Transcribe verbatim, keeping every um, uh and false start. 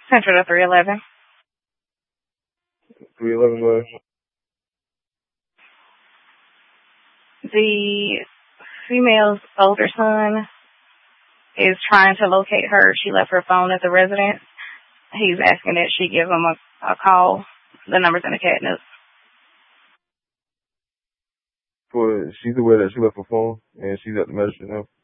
Central to three eleven. three eleven, what? The female's older son is trying to locate her. She left her phone at the residence. He's asking that she give him a, a call. The number's in the cat notes. For she's aware that she left her phone and she's at the medicine now.